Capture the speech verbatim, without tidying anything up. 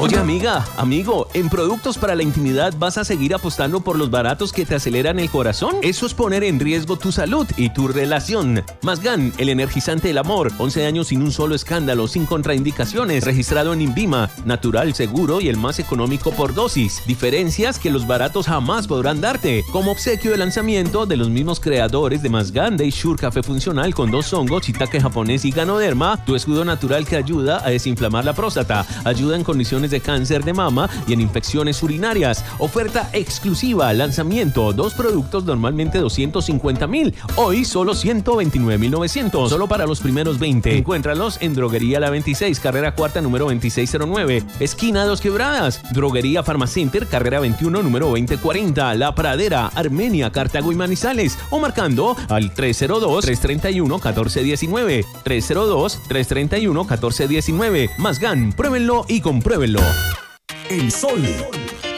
Oye, amiga, amigo, ¿en productos para la intimidad vas a seguir apostando por los baratos que te aceleran el corazón? Eso es poner en riesgo tu salud y tu relación. Masgan, el energizante del amor, once años sin un solo escándalo, sin contraindicaciones, registrado en INVIMA, natural, seguro y el más económico por dosis. Diferencias que los baratos jamás podrán darte. Como obsequio de lanzamiento de los mismos creadores de Masgan, Day Sure Café Funcional con dos hongos, shiitake japonés y ganoderma, tu escudo natural que ayuda a desinflamar la próstata, ayuda en condiciones de cáncer de mama y en infecciones urinarias. Oferta exclusiva, lanzamiento, dos productos normalmente doscientos cincuenta mil, hoy solo ciento veintinueve mil novecientos, solo para los primeros veinte. Encuéntralos en Droguería La veintiséis, carrera cuarta, número veintiséis cero nueve, esquina Dos Quebradas. Droguería Pharmacenter, carrera veintiuno, número veinte cuarenta, La Pradera, Armenia, Cartago y Manizales, o marcando al tres cero dos, tres tres uno, uno cuatro uno nueve, tres cero dos, tres tres uno, uno cuatro uno nueve. Masgan, pruébenlo y compruébenlo. El Sol